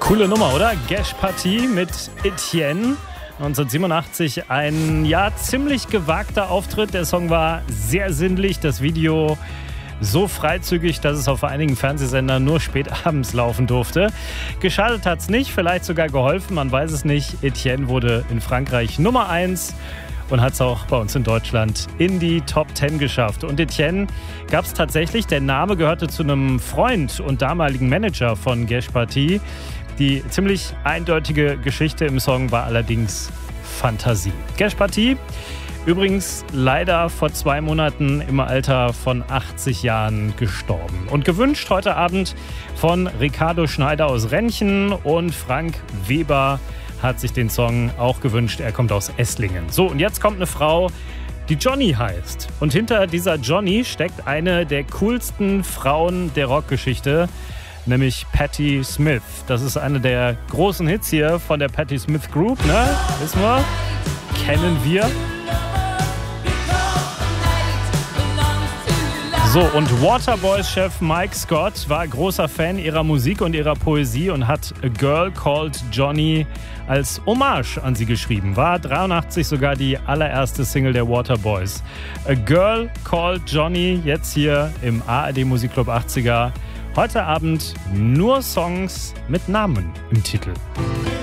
Coole Nummer, oder? Gesh Party mit Etienne. 1987 ein ziemlich gewagter Auftritt. Der Song war sehr sinnlich, das Video so freizügig, dass es auf einigen Fernsehsendern nur spät abends laufen durfte. Geschadet hat's nicht, vielleicht sogar geholfen, man weiß es nicht. Etienne wurde in Frankreich Nummer 1 und hat es auch bei uns in Deutschland in die Top 10 geschafft. Und Etienne gab es tatsächlich, der Name gehörte zu einem Freund und damaligen Manager von Gesh Party. Die ziemlich eindeutige Geschichte im Song war allerdings Fantasie. Gesh Party, übrigens leider vor 2 Monaten im Alter von 80 Jahren gestorben. Und gewünscht heute Abend von Ricardo Schneider aus Renchen und Frank Weber hat sich den Song auch gewünscht. Er kommt aus Esslingen. So, und jetzt kommt eine Frau, die Johnny heißt. Und hinter dieser Johnny steckt eine der coolsten Frauen der Rockgeschichte, nämlich Patti Smith. Das ist eine der großen Hits hier von der Patti Smith Group, ne? Wissen wir? Kennen wir. So, und Waterboys-Chef Mike Scott war großer Fan ihrer Musik und ihrer Poesie und hat A Girl Called Johnny als Hommage an sie geschrieben. War 83 sogar die allererste Single der Waterboys. A Girl Called Johnny, jetzt hier im ARD Musikclub 80er. Heute Abend nur Songs mit Namen im Titel.